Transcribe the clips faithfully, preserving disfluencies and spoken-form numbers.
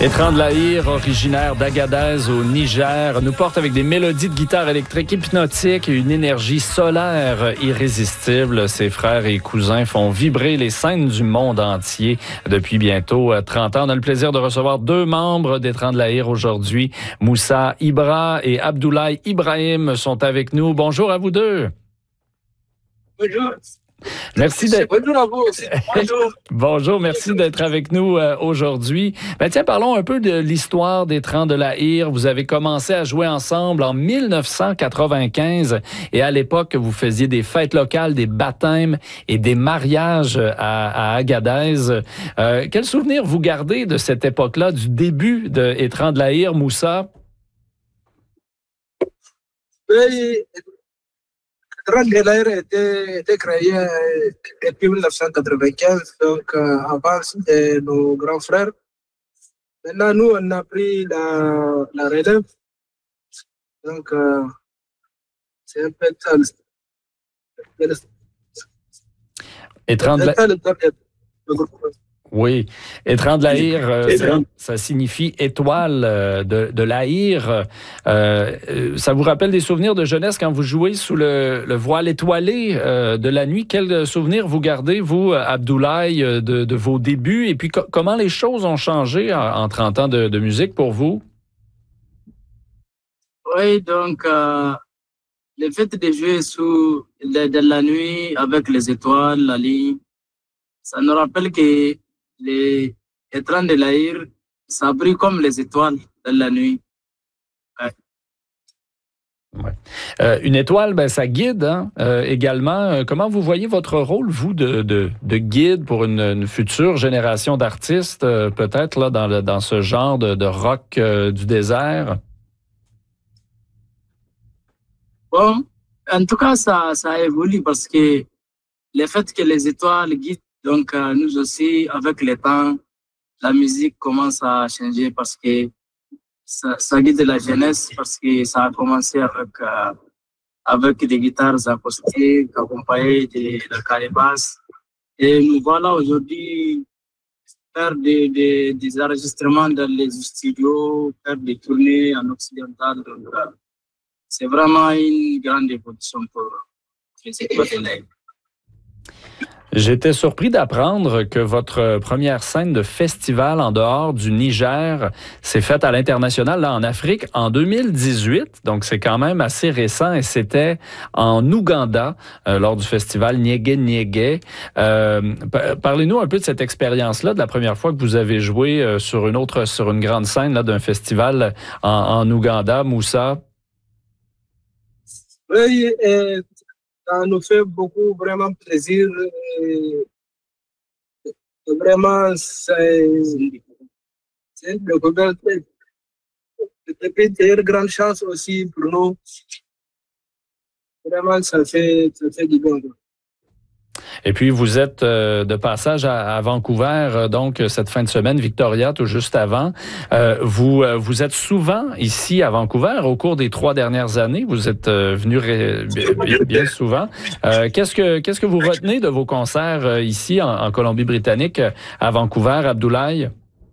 Etran de Lahir, originaire d'Agadez au Niger, nous porte avec des mélodies de guitare électrique hypnotiques et une énergie solaire irrésistible. Ses frères et cousins font vibrer les scènes du monde entier depuis bientôt trente ans. On a le plaisir de recevoir deux membres d'Etran de Lahir aujourd'hui. Moussa Ibra et Abdoulaye Ibrahim sont avec nous. Bonjour à vous deux. Bonjour. Merci d'être. Bonjour à vous aussi. Bonjour. Bonjour, merci d'être avec nous euh, aujourd'hui. Ben tiens, parlons un peu de l'histoire d'Etran de Lahir. Vous avez commencé à jouer ensemble en mille neuf cent quatre-vingt-quinze et à l'époque, vous faisiez des fêtes locales, des baptêmes et des mariages à, à Agadez. Euh, quel souvenir vous gardez de cette époque-là, du début d'Etran de Lahir, Moussa? Oui. Etran de Lahir a été, été créé depuis mille neuf cent quatre-vingt-quinze, donc euh, avant c'était nos grands frères. Maintenant, nous, on a pris la, la relève. Donc, euh, c'est un peu ça. Etran de Lahir. Oui, Etran de Lahir, euh, ça, ça signifie étoile euh, de, de Lahir. Euh, ça vous rappelle des souvenirs de jeunesse quand vous jouez sous le, le voile étoilé euh, de la nuit? Quels souvenirs vous gardez, vous, Abdoulaye, de, de vos débuts? Et puis, co- comment les choses ont changé en, en trente ans de, de musique pour vous? Oui, donc, euh, le fait de jouer sous de, de la nuit avec les étoiles, la ligne, ça nous rappelle que les Etran de Lahir, ça brille comme les étoiles de la nuit. Ouais. Ouais. Euh, une étoile, ben, ça guide hein, euh, également. Comment vous voyez votre rôle, vous, de, de, de guide pour une, une future génération d'artistes, euh, peut-être là dans, le, dans ce genre de, de rock euh, du désert? Bon, en tout cas, ça, ça évolue parce que le fait que les étoiles guident, donc euh, nous aussi, avec le temps, la musique commence à changer parce que ça, ça guide la jeunesse, parce que ça a commencé avec, euh, avec des guitares acoustiques accompagnées de la calebasse. Et nous voilà aujourd'hui faire des, des, des enregistrements dans les studios, faire des tournées en occidental. Donc, euh, c'est vraiment une grande évolution pour les étoiles de Lahir. J'étais surpris d'apprendre que votre première scène de festival en dehors du Niger s'est faite à l'international, là, en Afrique, en deux mille dix-huit. Donc, c'est quand même assez récent et c'était en Ouganda, euh, lors du festival Nyege Nyege. Euh, parlez-nous un peu de cette expérience-là, de la première fois que vous avez joué euh, sur une autre, sur une grande scène là, d'un festival en, en Ouganda, Moussa. Oui, et ça nous fait beaucoup vraiment plaisir. Et vraiment, c'est c'est une grande chance aussi pour nous. Vraiment, ça fait, ça fait du bien. Et puis, vous êtes euh, de passage à, à Vancouver, euh, donc cette fin de semaine, Victoria, tout juste avant. Euh, vous euh, vous êtes souvent ici à Vancouver au cours des trois dernières années. Vous êtes euh, venu ré, bien, bien souvent. Euh, qu'est-ce que qu'est-ce que vous retenez de vos concerts euh, ici en, en Colombie-Britannique, à Vancouver, Abdoulaye?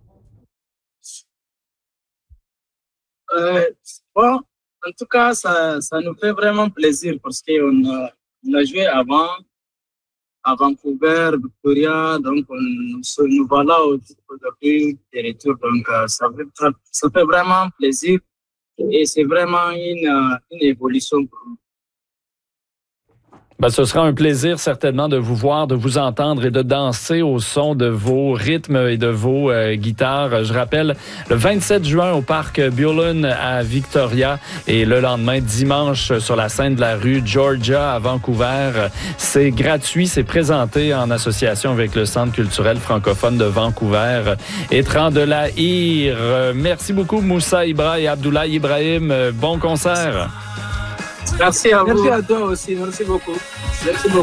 Euh, bon, en tout cas, ça, ça nous fait vraiment plaisir parce qu'on a, on a joué avant à Vancouver, Victoria, donc on, nous voilà aujourd'hui de retour. Donc ça fait, ça fait vraiment plaisir et c'est vraiment une, une évolution pour nous. Ben, ce sera un plaisir certainement de vous voir, de vous entendre et de danser au son de vos rythmes et de vos euh, guitares. Je rappelle, le vingt-sept juin au parc Bullen à Victoria et le lendemain, dimanche, sur la scène de la rue Georgia à Vancouver. C'est gratuit, c'est présenté en association avec le Centre culturel francophone de Vancouver. Etran de Lahir. Merci beaucoup Moussa Ibra et Abdoulaye Ibrahim. Bon concert. Merci à vous. Merci à toi aussi. Merci beaucoup. Merci beaucoup.